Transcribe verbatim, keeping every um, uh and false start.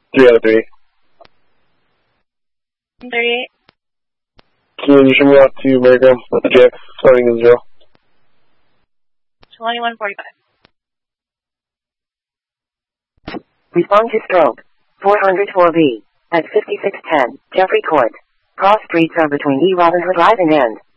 three out of three. thirty-eight. Can you show me out to America at the J X, starting in zero? twenty-one forty-five. Respond to stroke. four hundred four B. At fifty-six ten, Jeffrey Court. Cross streets are between E. Robin Hood Drive and End.